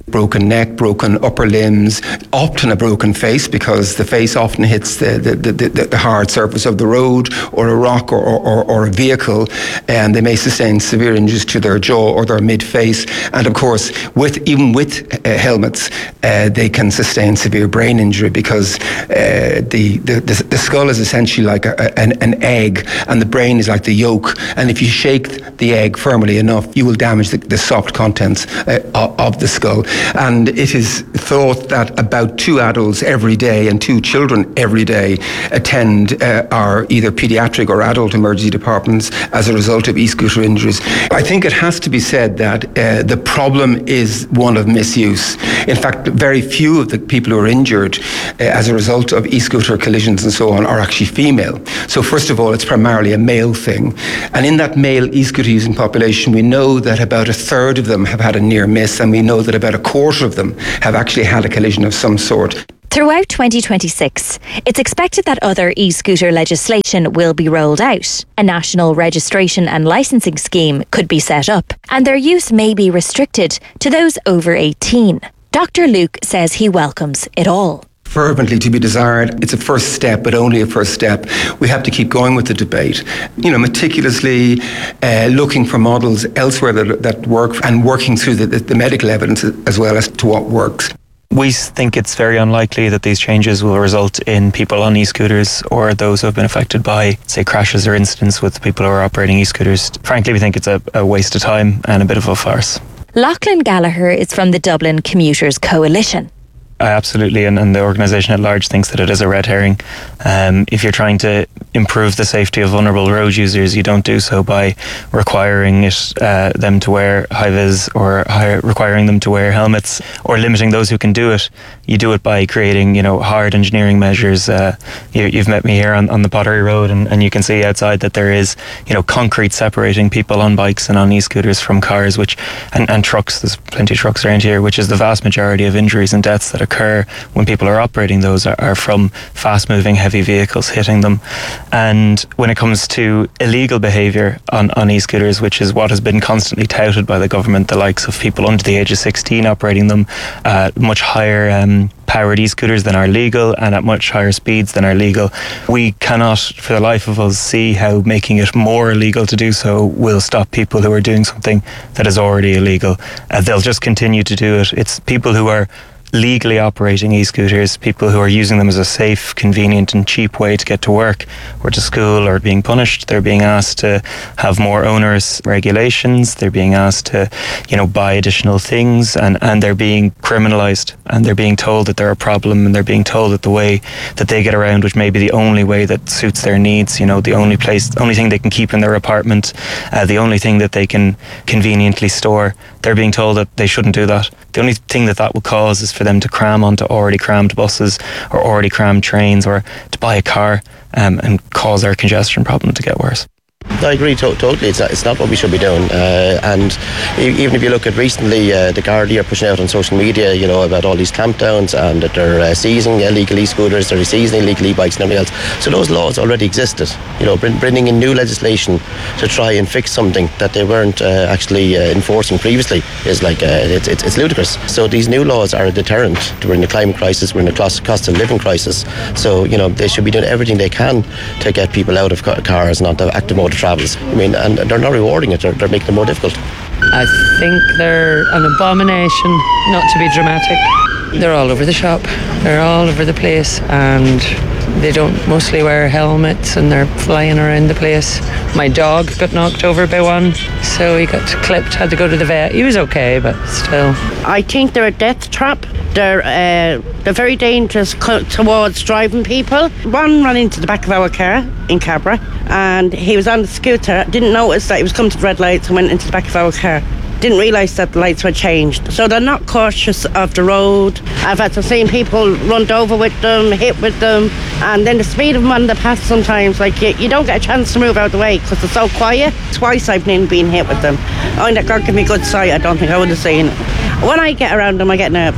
broken neck, broken upper limbs, often a broken face because the face often hits the, the, the, the, the hard surface of the road or a rock or, or, or a vehicle, and they may sustain severe injuries to their jaw or their mid-face. And of course, with even with uh, helmets, uh, they can sustain severe brain injury because uh, the, the, the, the skull is essentially like a, a, an, an egg and the brain is like the yolk. And if you shake the egg firmly enough, you will damage the, the soft contents uh, of the skull. And it is thought that about two adults every day and two children every day attend uh, our either paediatric or adult emergency departments as a result of e-scooter injuries. I think it has to be said that uh, the problem is one of misuse. In fact, very few of the people who are injured uh, as a result of e-scooter collisions and so on are actually female. So first of all, it's primarily a male thing. And in that male e-scooter using population, we know that about a third of them have had a near miss, and we know that about a quarter of them have actually had a collision of some sort. Throughout twenty twenty-six, it's expected that other e-scooter legislation will be rolled out. A national registration and licensing scheme could be set up, and their use may be restricted to those over eighteen. Doctor Luke says he welcomes it all. Fervently to be desired. It's a first step, but only a first step. We have to keep going with the debate. You know, meticulously uh, looking for models elsewhere that, that work and working through the, the, the medical evidence as well as to what works. We think it's very unlikely that these changes will result in people on e-scooters or those who have been affected by, say, crashes or incidents with people who are operating e-scooters. Frankly, we think it's a, a waste of time and a bit of a farce. Lachlan Gallagher is from the Dublin Commuters Coalition. Uh, absolutely, and, and the organisation at large thinks that it is a red herring. Um, if you're trying to improve the safety of vulnerable road users, you don't do so by requiring it, uh, them to wear high-vis or high, requiring them to wear helmets or limiting those who can do it. You do it by creating, you know, hard engineering measures. Uh, you, you've met me here on, on the Pottery Road, and, and you can see outside that there is, you know, concrete separating people on bikes and on e-scooters from cars, which and, and trucks. There's plenty of trucks around here, which is the vast majority of injuries and deaths that occur when people are operating those are, are from fast-moving heavy vehicles hitting them. And when it comes to illegal behaviour on, on e-scooters, which is what has been constantly touted by the government, the likes of people under the age of sixteen operating them, uh, much higher um, powered e-scooters than are legal and at much higher speeds than are legal, we cannot for the life of us see how making it more illegal to do so will stop people who are doing something that is already illegal. Uh, they'll just continue to do it. It's people who are legally operating e-scooters, people who are using them as a safe, convenient and cheap way to get to work or to school, are being punished. They're being asked to have more onerous regulations. They're being asked to, you know, buy additional things, and, and they're being criminalised, and they're being told that they're a problem, and they're being told that the way that they get around, which may be the only way that suits their needs, you know, the only place, the only thing they can keep in their apartment, uh, the only thing that they can conveniently store, they're being told that they shouldn't do that. The only thing that that will cause is for them to cram onto already crammed buses or already crammed trains, or to buy a car um, and cause our congestion problem to get worse. I agree to- totally. It's, it's not what we should be doing. Uh, and e- even if you look at recently, uh, the Gardaí are pushing out on social media, you know, about all these clampdowns and that they're uh, seizing illegal e-scooters, they're seizing illegal e-bikes and everything else. So those laws already existed. You know, bring, bringing in new legislation to try and fix something that they weren't uh, actually uh, enforcing previously is like, uh, it's, it's, it's ludicrous. So these new laws are a deterrent. We're in a climate crisis, we're in a cost, cost of living crisis. So, you know, they should be doing everything they can to get people out of cars and onto active mode of travels. I mean, and they're not rewarding it, they're, they're making it more difficult. I think they're an abomination, not to be dramatic. They're all over the shop, they're all over the place, and they don't mostly wear helmets, and they're flying around the place. My dog got knocked over by one, so he got clipped, had to go to the vet. He was okay, but still. I think they're a death trap. They're, uh, they're very dangerous co- towards driving people. One ran into the back of our car in Cabra, and he was on the scooter, didn't notice that he was coming to the red lights and went into the back of our car. Didn't realise that the lights were changed. So they're not cautious of the road. I've had to see people run over with them, hit with them, and then the speed of them on the path sometimes, like you, you don't get a chance to move out of the way because they're so quiet. Twice I've been, been hit with them. Oh, and that God give me good sight, I don't think I would have seen it. When I get around them, I get nervous.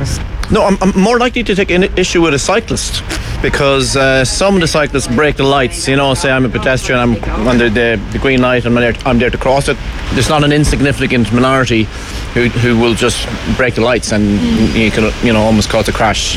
No, I'm, I'm more likely to take an issue with a cyclist, because uh, some of the cyclists break the lights. You know, say I'm a pedestrian, I'm under the, the green light, and I'm there, I'm there to cross it. There's not an insignificant minority who who will just break the lights, and you can, you know, almost cause a crash.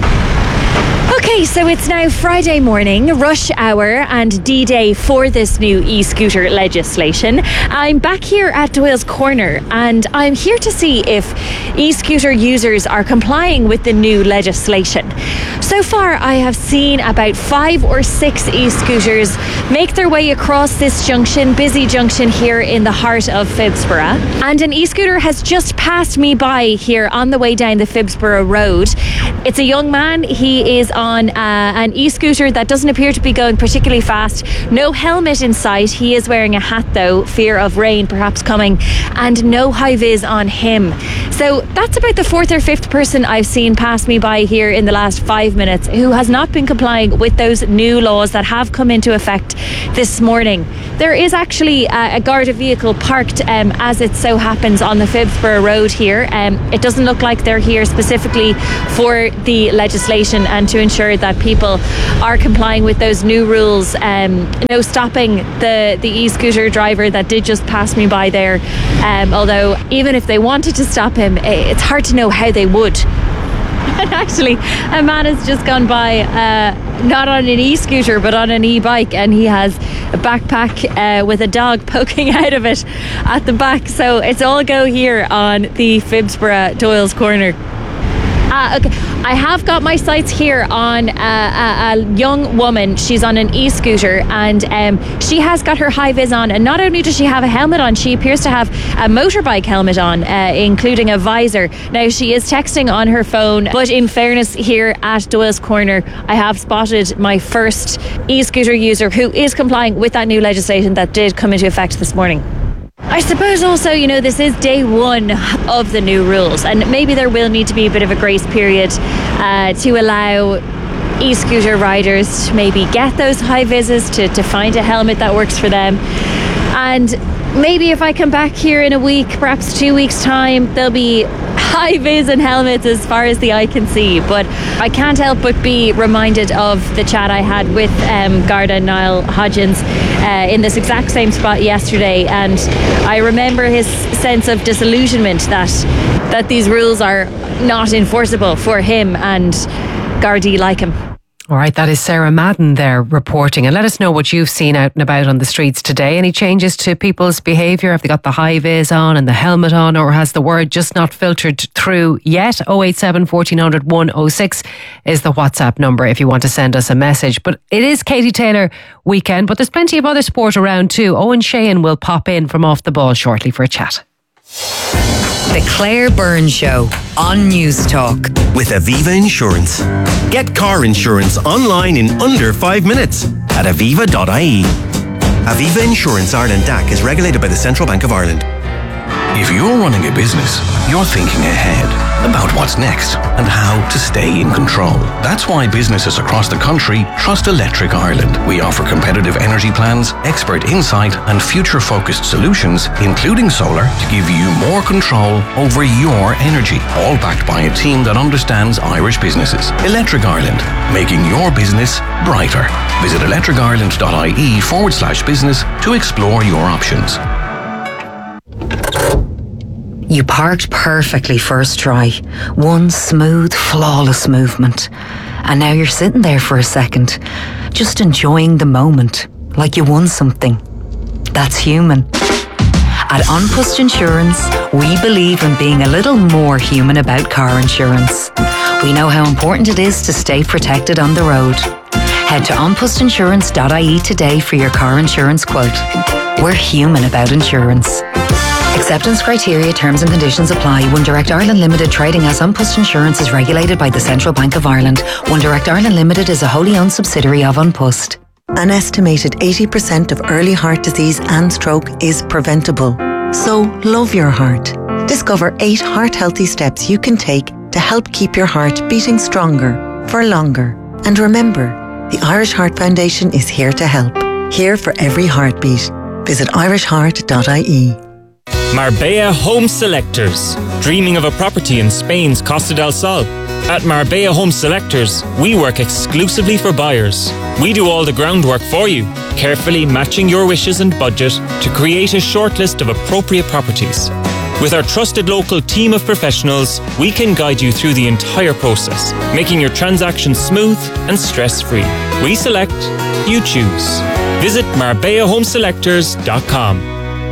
Okay, so it's now Friday morning, rush hour and D-Day for this new e-scooter legislation. I'm back here at Doyle's Corner and I'm here to see if e-scooter users are complying with the new legislation. So far, I have seen about five or six e-scooters make their way across this junction, busy junction here in the heart of Phibsborough. And an e-scooter has just passed me by here on the way down the Phibsborough Road. It's a young man. He is on uh, an e-scooter that doesn't appear to be going particularly fast. No helmet in sight. He is wearing a hat though, fear of rain perhaps coming, and no high vis on him. So that's about the fourth or fifth person I've seen pass me by here in the last five minutes who has not been complying with those new laws that have come into effect this morning. There is actually uh, a Garda vehicle parked um, as it so happens on the Phibsborough Road here. Um, it doesn't look like they're here specifically for the legislation and to ensure that people are complying with those new rules. Um, no stopping the, the e-scooter driver that did just pass me by there. Um, although even if they wanted to stop him, it's hard to know how they would. And actually, a man has just gone by, uh, not on an e-scooter, but on an e-bike, and he has a backpack uh, with a dog poking out of it at the back. So it's all go here on the Phibsborough Doyle's Corner. Uh, okay, I have got my sights here on uh, a, a young woman. She's on an e-scooter and um, she has got her high vis on, and not only does she have a helmet on, she appears to have a motorbike helmet on, uh, including a visor. Now she is texting on her phone, but in fairness, here at Doyle's Corner I have spotted my first e-scooter user who is complying with that new legislation that did come into effect this morning. I suppose also, you know, this is day one of the new rules, and maybe there will need to be a bit of a grace period uh, to allow e-scooter riders to maybe get those high vises, to, to find a helmet that works for them. And maybe if I come back here in a week, perhaps two weeks' time, there'll be high vis and helmets as far as the eye can see. But I can't help but be reminded of the chat I had with um, Garda Niall Hodgins uh, in this exact same spot yesterday, and I remember his sense of disillusionment that that these rules are not enforceable for him and Gardaí like him. All right, that is Sarah Madden there reporting. And let us know what you've seen out and about on the streets today. Any changes to people's behaviour? Have they got the high vis on and the helmet on, or has the word just not filtered through yet? oh eight seven, fourteen hundred, one oh six is the WhatsApp number if you want to send us a message. But it is Katie Taylor weekend, but there's plenty of other sport around too. Owen Sheehan will pop in from Off the Ball shortly for a chat. The Claire Byrne Show on News Talk. With Aviva Insurance. Get car insurance online in under five minutes at aviva dot I E. Aviva Insurance Ireland D A C is regulated by the Central Bank of Ireland. If you're running a business, you're thinking ahead about what's next and how to stay in control. That's why businesses across the country trust Electric Ireland. We offer competitive energy plans, expert insight and future-focused solutions, including solar, to give you more control over your energy, all backed by a team that understands Irish businesses. Electric Ireland, making your business brighter. Visit electric ireland dot I E forward slash business to explore your options. You parked perfectly first try. One smooth, flawless movement. And now you're sitting there for a second, just enjoying the moment, like you won something. That's human. At An Post Insurance, we believe in being a little more human about car insurance. We know how important it is to stay protected on the road. Head to an post insurance dot I E today for your car insurance quote. We're human about insurance. Acceptance criteria, terms and conditions apply. One Direct Ireland Limited, trading as An Post Insurance, is regulated by the Central Bank of Ireland. One Direct Ireland Limited is a wholly owned subsidiary of An Post. An estimated eighty percent of early heart disease and stroke is preventable. So love your heart. Discover eight heart-healthy steps you can take to help keep your heart beating stronger for longer. And remember, the Irish Heart Foundation is here to help. Here for every heartbeat. Visit irish heart dot I E. Marbella Home Selectors. Dreaming of a property in Spain's Costa del Sol? At Marbella Home Selectors, we work exclusively for buyers. We do all the groundwork for you, carefully matching your wishes and budget to create a shortlist of appropriate properties. With our trusted local team of professionals, we can guide you through the entire process, making your transaction smooth and stress-free. We select, you choose. Visit marbella home selectors dot com.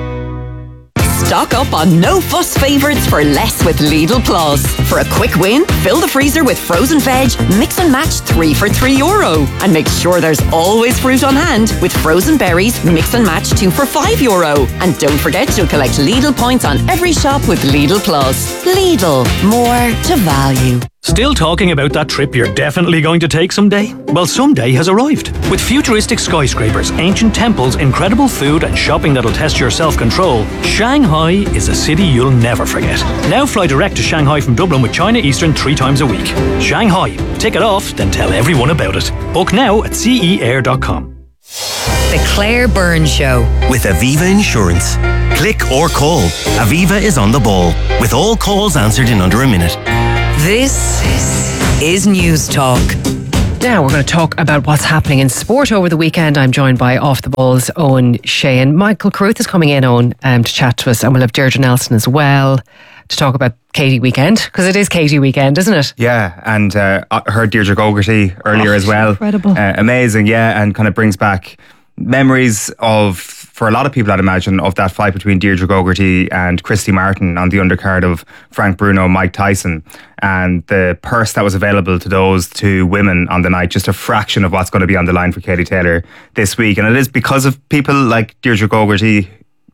Stock up on no-fuss favourites for less with Lidl Plus. For a quick win, fill the freezer with frozen veg, mix and match three for three euro. And make sure there's always fruit on hand with frozen berries, mix and match two for five euro. And don't forget you'll collect Lidl points on every shop with Lidl Plus. Lidl, more to value. Still talking about that trip you're definitely going to take someday? Well, someday has arrived. With futuristic skyscrapers, ancient temples, incredible food and shopping that'll test your self-control, Shanghai is a city you'll never forget. Now fly direct to Shanghai from Dublin with China Eastern three times a week. Shanghai. Tick it off, then tell everyone about it. Book now at c e air dot com. The Claire Byrne Show. With Aviva Insurance. Click or call. Aviva is on the ball, with all calls answered in under a minute. This is News Talk. Now we're going to talk about what's happening in sport over the weekend. I'm joined by Off the Ball's Owen Sheehan. Michael Carruth is coming in, Owen, um, to chat to us, and we'll have Deirdre Nelson as well to talk about Katie weekend, because it is Katie weekend, isn't it? Yeah, and uh, I heard Deirdre Gogarty earlier oh, as well. Incredible. Uh, amazing, yeah, and kind of brings back memories of, for a lot of people I'd imagine, of that fight between Deirdre Gogarty and Christy Martin on the undercard of Frank Bruno, Mike Tyson, and the purse that was available to those two women on the night, just a fraction of what's going to be on the line for Katie Taylor this week. And it is because of people like Deirdre Gogarty,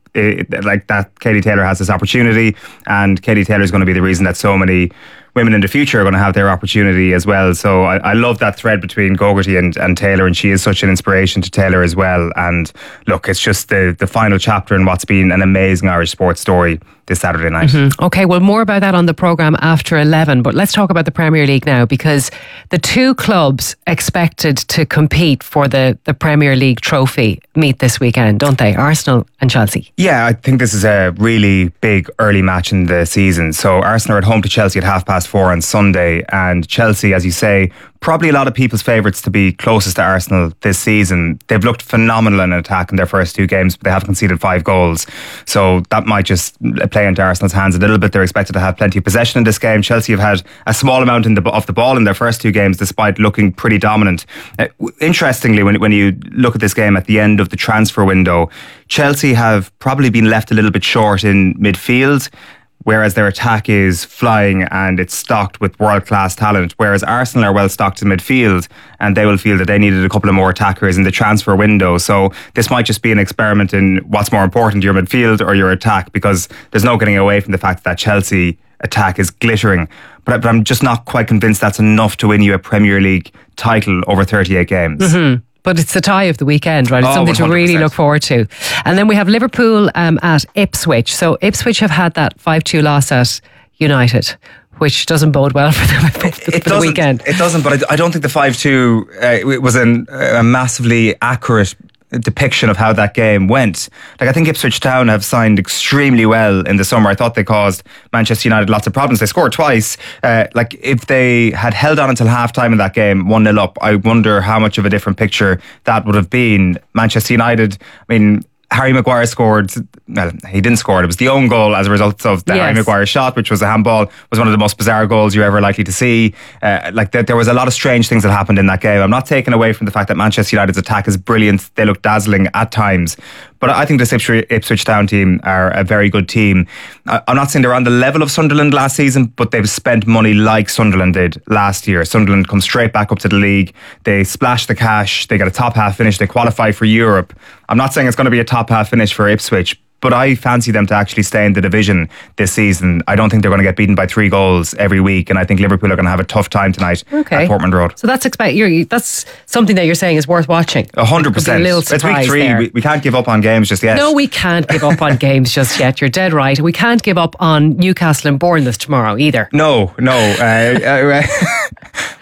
it, like that Katie Taylor has this opportunity, and Katie Taylor is going to be the reason that so many women in the future are going to have their opportunity as well. So I, I love that thread between Gogarty and, and Taylor, and she is such an inspiration to Taylor as well. And look, it's just the, the final chapter in what's been an amazing Irish sports story this Saturday night. Mm-hmm. Okay, well, more about that on the programme after eleven, but let's talk about the Premier League now, because the two clubs expected to compete for the, the Premier League trophy meet this weekend, don't they? Arsenal and Chelsea. Yeah, I think this is a really big early match in the season. So Arsenal are at home to Chelsea at half past four on Sunday, and Chelsea, as you say, probably a lot of people's favourites to be closest to Arsenal this season. They've looked phenomenal in attack in their first two games, but they have conceded five goals. So that might just play into Arsenal's hands a little bit. They're expected to have plenty of possession in this game. Chelsea have had a small amount in the, of the ball in their first two games, despite looking pretty dominant. Uh, interestingly, when, when you look at this game at the end of the transfer window, Chelsea have probably been left a little bit short in midfield, whereas their attack is flying and it's stocked with world-class talent, whereas Arsenal are well stocked in midfield and they will feel that they needed a couple of more attackers in the transfer window. So this might just be an experiment in what's more important, your midfield or your attack, because there's no getting away from the fact that Chelsea attack is glittering. But, but I'm just not quite convinced that's enough to win you a Premier League title over thirty-eight games. Mm-hmm. But it's the tie of the weekend, right? It's Oh, something one hundred percent. to really look forward to. And then we have Liverpool um, at Ipswich. So Ipswich have had that five two loss at United, which doesn't bode well for them for, It for the weekend. It doesn't, but I, I don't think the five two uh, it was an, a massively accurate depiction of how that game went. Like, I think Ipswich Town have signed extremely well in the summer. I thought they caused Manchester United lots of problems. They scored twice. Uh, like, if they had held on until half time in that game, one nil up, I wonder how much of a different picture that would have been. Manchester United, I mean, Harry Maguire scored, well, he didn't score, it was the own goal as a result of the Yes. Harry Maguire shot, which was a handball, was one of the most bizarre goals you're ever likely to see. Uh, like, there, there was a lot of strange things that happened in that game. I'm not taking away from the fact that Manchester United's attack is brilliant, they look dazzling at times, but I think this Ipswich, Ipswich Town team are a very good team. I, I'm not saying they're on the level of Sunderland last season, but they've spent money like Sunderland did last year. Sunderland come straight back up to the league, they splash the cash, they get a top half finish, they qualify for Europe. I'm not saying it's going to be a top half finish for Ipswich, but I fancy them to actually stay in the division this season. I don't think they're going to get beaten by three goals every week, and I think Liverpool are going to have a tough time tonight Okay. at Portman Road. So that's expect you're, that's something that you're saying is worth watching. A hundred Could be a percent. little It's week surprise three. there. We, we can't give up on games just yet. No, we can't give up on games just yet. You're dead right. We can't give up on Newcastle and Bournemouth tomorrow either. No, no. Uh, uh,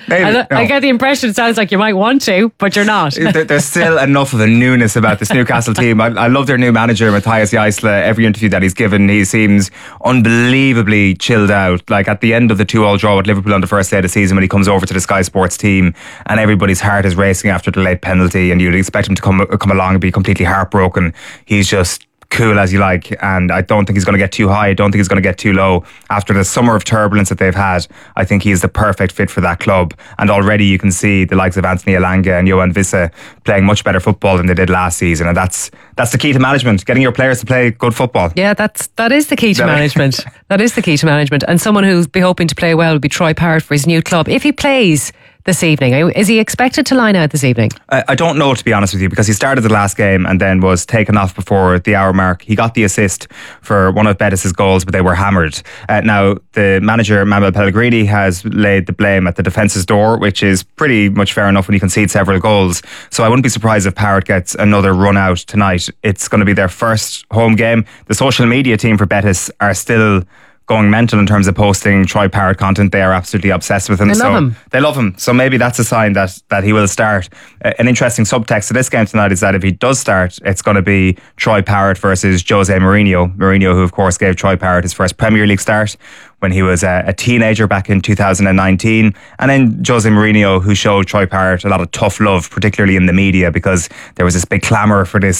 Maybe, I, no. I get the impression it sounds like you might want to, but you're not. There- There's still enough of a newness about this Newcastle team. I, I love their new manager, Matthias Jaisla. Every interview that he's given, he seems unbelievably chilled out. Like at the end of the two-all draw with Liverpool on the first day of the season, when he comes over to the Sky Sports team and everybody's heart is racing after the late penalty, and you'd expect him to come come along and be completely heartbroken. He's just cool as you like, and I don't think he's going to get too high. I don't think he's going to get too low. After the summer of turbulence that they've had, I think he is the perfect fit for that club, and already you can see the likes of Anthony Elanga and Johan Vissa playing much better football than they did last season, and that's that's the key to management, getting your players to play good football. Yeah, that's that is the key to That- management. That is the key to management. And someone who'll be hoping to play well will be Troy Parrott for his new club. If he plays this evening, is he expected to line out this evening? I, I don't know, to be honest with you, because he started the last game and then was taken off before the hour mark. He got the assist for one of Betis's goals, but they were hammered. Uh, now, the manager, Manuel Pellegrini, has laid the blame at the defence's door, which is pretty much fair enough when you concede several goals. So I wouldn't be surprised if Parrott gets another run out tonight. It's going to be their first home game. The social media team for Betis are still going mental in terms of posting Troy Parrott content. They are absolutely obsessed with him. They love so him. They love him. So maybe that's a sign that that he will start. Uh, an interesting subtext to this game tonight is that if he does start, it's going to be Troy Parrott versus Jose Mourinho. Mourinho, who of course gave Troy Parrott his first Premier League start when he was a, a teenager back in two thousand nineteen. And then Jose Mourinho, who showed Troy Parrott a lot of tough love, particularly in the media, because there was this big clamour for this